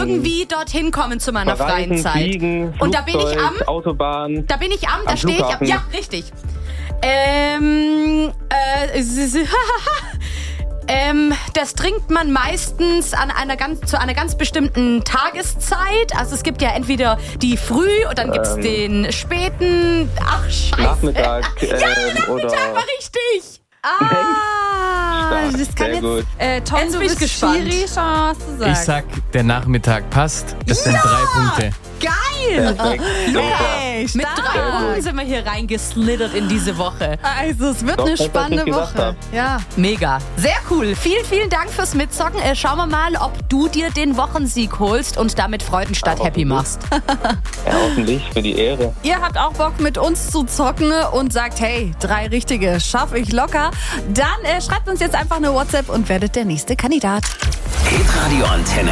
irgendwie dorthin kommen zu meiner freien Zeit. Fliegen, und da bin ich Autobahn. Da stehe ich am. Ja, richtig. Das trinkt man meistens zu einer ganz bestimmten Tageszeit. Also es gibt ja entweder die Früh und dann gibt es den späten. Ach, scheiße. Nachmittag. Nachmittag war richtig. Das kann gut. Tom, Jetzt du bin ich bist gespannt. Schiri, schau mal, was du sagst. Ich sag, der Nachmittag passt. Das sind 3 Punkte. Geil. Perfekt. Hey, Mit stark. 3 Punkten sind wir hier reingeslittert in diese Woche. Also, es wird Doch, eine besser, als spannende ich gedacht Woche. hab. Ja. Mega. Sehr cool. Vielen, vielen Dank fürs Mitzocken. Schauen wir mal, ob du dir den Wochensieg holst und damit Freudenstadt Ja, happy machst. Ja, hoffentlich für die Ehre. Ihr habt auch Bock mit uns zu zocken und sagt, hey, 3 richtige schaffe ich locker. Dann schreibt uns jetzt einfach eine WhatsApp und werdet der nächste Kandidat. Hitradio Antenne.